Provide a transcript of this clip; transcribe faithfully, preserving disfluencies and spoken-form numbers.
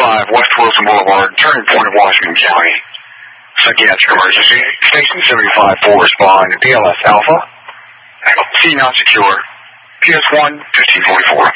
five West Wilson Boulevard, turning point of Washington County. Psychiatric emergency. Station seventy-five four respond. B L S Alpha. C not secure. P S one fifteen forty-four.